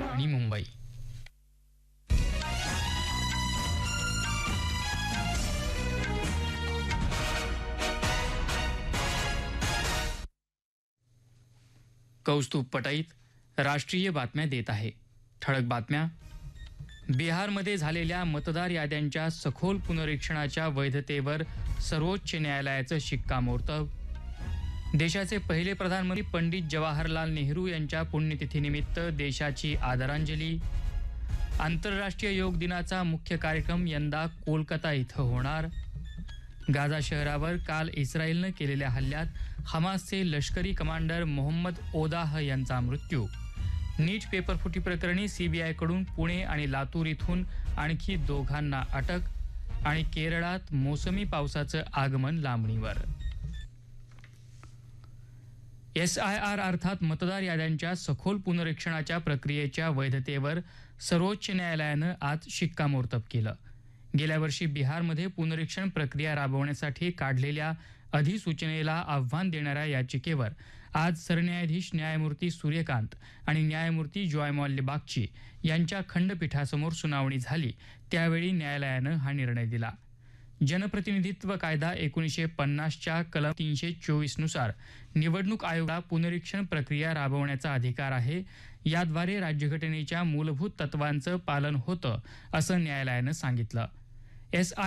आणि मुंबई. कौस्तुभ पटाईत राष्ट्रीय बातम्या देत आहे. ठळक बातम्या. बिहारमध्ये झालेल्या मतदार याद्यांच्या सखोल पुनरीक्षणाच्या वैधतेवर सर्वोच्च न्यायालयाचं शिक्कामोर्तब. देशाचे पहिले प्रधानमंत्री पंडित जवाहरलाल नेहरू यांच्या पुण्यतिथीनिमित्त देशाची आदरांजली. आंतरराष्ट्रीय योग दिनाचा मुख्य कार्यक्रम यंदा कोलकाता इथं होणार. गाझा शहरावर काल इस्रायलनं केलेल्या हल्ल्यात हमासचे लष्करी कमांडर मोहम्मद ओदाह यांचा मृत्यू. नीट पेपरफुटी प्रकरणी सीबीआयकडून पुणे आणि लातूर इथून आणखी 2 अटक. आणि केरळात मोसमी पावसाचं आगमन लांबणीवर. SIR अर्थात मतदार याद्यांच्या सखोल पुनरीक्षणाच्या प्रक्रियेच्या वैधतेवर सर्वोच्च न्यायालयानं आज शिक्कामोर्तब केलं. गेल्या वर्षी बिहारमध्ये पुनरीक्षण प्रक्रिया राबवण्यासाठी काढलेल्या अधिसूचनेला आव्हान देणाऱ्या याचिकेवर आज सरन्यायाधीश न्यायमूर्ती सूर्यकांत आणि न्यायमूर्ती जॉयमॉल्य बागची यांच्या खंडपीठासमोर सुनावणी झाली. त्यावेळी न्यायालयानं हा निर्णय दिला. जनप्रतिनिधित्व कायदा 1950च्या कलम 324 नुसार निवडणूक आयोगाला पुनरीक्षण प्रक्रिया राबवण्याचा अधिकार आहे. याद्वारे राज्यघटनेच्या मूलभूत तत्वांचं पालन होतं असं न्यायालयानं सांगितलं.